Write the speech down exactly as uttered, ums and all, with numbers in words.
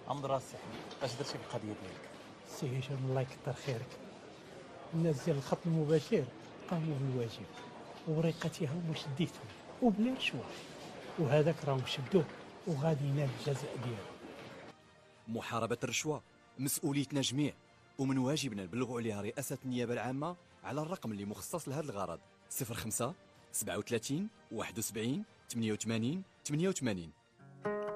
أمضراس احمد، اش درتي بالقضيه ديالك؟ سي هشام الله يكثر خيرك. الناس ديال الخط المباشر قاموا بالواجب ووريقاتها هما شديتهم وبلا رشوه، وهذاك راهم شدوه وغادي ينال الجزاء ديالو. محاربة الرشوة مسؤوليتنا جميع، ومن واجبنا نبلغوا عليها رئاسة النيابة العامة على الرقم اللي مخصص لهذا الغرض: صفر خمسة سبعة وثلاثين واحد وسبعين ثمانية وثمانين ثمانية وثمانين.